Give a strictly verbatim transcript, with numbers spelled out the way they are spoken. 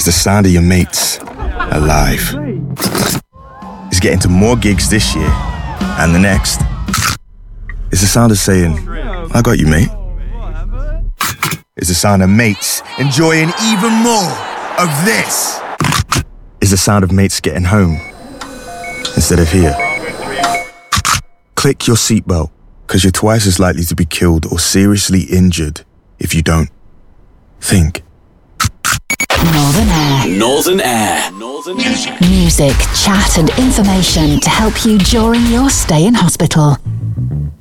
It's the sound of your mates alive. It's getting to more gigs this year and the next. It's the sound of saying, I got you, mate. It's the sound of mates enjoying even more of this. It's the sound of mates getting home instead of here. Click your seatbelt, because you're twice as likely to be killed or seriously injured if you don't. Think. Northern Air. Northern Air. Northern Air. Music, chat and information to help you during your stay in hospital.